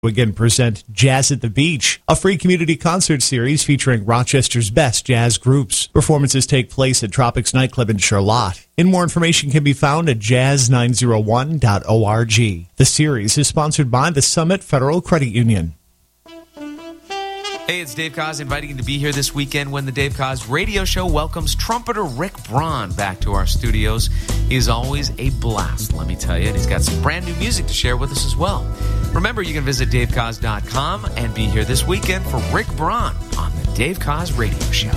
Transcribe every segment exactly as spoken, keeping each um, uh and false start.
again present Jazz at the Beach, a free community concert series featuring Rochester's best jazz groups. Performances take place at Tropics Nightclub in Charlotte. And more information can be found at jazz nine oh one dot org. The series is sponsored by the Summit Federal Credit Union. Hey, it's Dave Koz inviting you to be here this weekend when the Dave Koz Radio Show welcomes trumpeter Rick Braun back to our studios. He is always a blast, let me tell you, and he's got some brand new music to share with us as well. Remember, you can visit dave koz dot com and be here this weekend for Rick Braun on the Dave Koz Radio Show.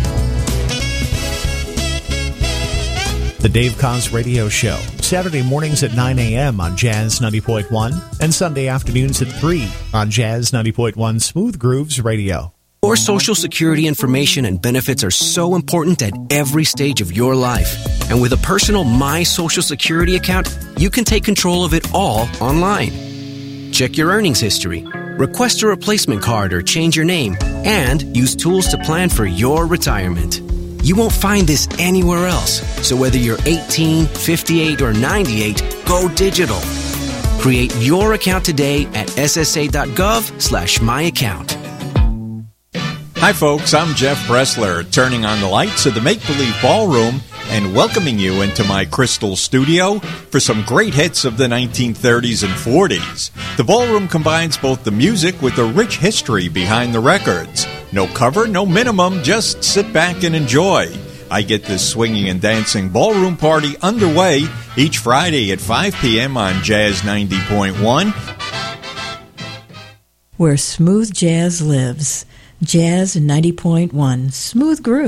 The Dave Koz Radio Show, Saturday mornings at nine a.m. on Jazz ninety point one and Sunday afternoons at three on Jazz ninety point one Smooth Grooves Radio. Your Social Security information and benefits are so important at every stage of your life. And with a personal My Social Security account, you can take control of it all online. Check your earnings history, request a replacement card or change your name, and use tools to plan for your retirement. You won't find this anywhere else. So whether you're eighteen, fifty-eight, or ninety-eight, go digital. Create your account today at s s a dot gov slash my account. Hi folks, I'm Jeff Bressler, turning on the lights of the Make Believe Ballroom and welcoming you into my crystal studio for some great hits of the nineteen thirties and forties. The ballroom combines both the music with the rich history behind the records. No cover, no minimum, just sit back and enjoy. I get this swinging and dancing ballroom party underway each Friday at five p.m. on Jazz ninety point one. Where smooth jazz lives. Jazz ninety point one. Smooth Groove.